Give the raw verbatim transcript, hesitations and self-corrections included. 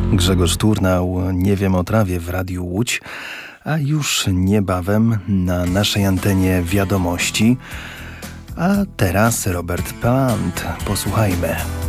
Grzegorz Turnał, Nie wiem o trawie w Radiu Łódź, a już niebawem na naszej antenie wiadomości. A teraz Robert Plant. Posłuchajmy.